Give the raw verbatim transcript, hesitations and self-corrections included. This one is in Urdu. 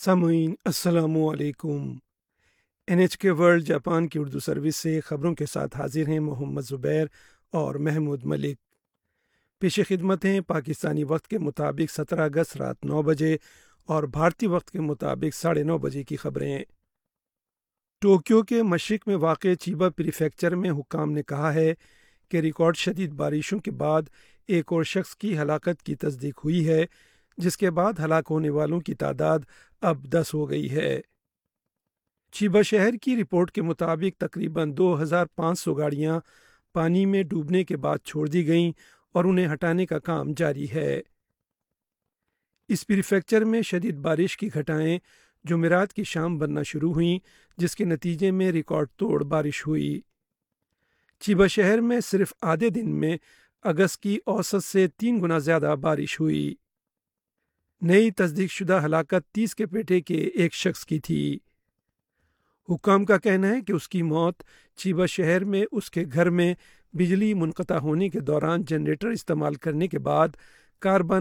سامعین السلام علیکم۔ این ایچ کے ورلڈ جاپان کی اردو سروس سے خبروں کے ساتھ حاضر ہیں محمد زبیر اور محمود ملک۔ پیش خدمت ہیں پاکستانی وقت کے مطابق سترہ اگست رات نو بجے اور بھارتی وقت کے مطابق ساڑھے نو بجے کی خبریں۔ ٹوکیو کے مشرق میں واقع چیبا پریفیکچر میں حکام نے کہا ہے کہ ریکارڈ شدید بارشوں کے بعد ایک اور شخص کی ہلاکت کی تصدیق ہوئی ہے، جس کے بعد ہلاک ہونے والوں کی تعداد اب دس ہو گئی ہے۔ چیبا شہر کی رپورٹ کے مطابق تقریباً دو ہزار پانچ سو گاڑیاں پانی میں ڈوبنے کے بعد چھوڑ دی گئیں اور انہیں ہٹانے کا کام جاری ہے۔ اس پریفیکچر میں شدید بارش کی گھٹائیں جمعرات کی شام بننا شروع ہوئیں، جس کے نتیجے میں ریکارڈ توڑ بارش ہوئی۔ چیبا شہر میں صرف آدھے دن میں اگست کی اوسط سے تین گنا زیادہ بارش ہوئی۔ نئی تصدیق شدہ ہلاکت تیس کے پیٹے کے ایک شخص کی تھی۔ حکام کا کہنا ہے کہ اس کی موت چیبا شہر میں اس کے گھر میں بجلی منقطع ہونے کے دوران جنریٹر استعمال کرنے کے بعد کاربن